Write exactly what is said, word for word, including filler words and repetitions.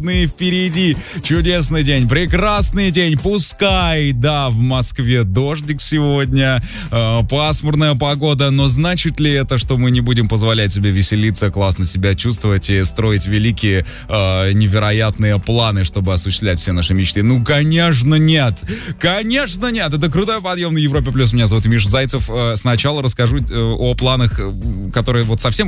выходные впереди. Чудесный день, прекрасный день. Пускай, да, в Москве дождик сегодня, э, пасмурная погода, но значит ли это, что мы не будем позволять себе веселиться, классно себя чувствовать и строить великие, э, невероятные планы, чтобы осуществлять все наши мечты? Ну, конечно, нет. Конечно, нет. Это крутой подъем на Европе+. Меня зовут Миша Зайцев. Э, сначала расскажу э, о планах, которые вот совсем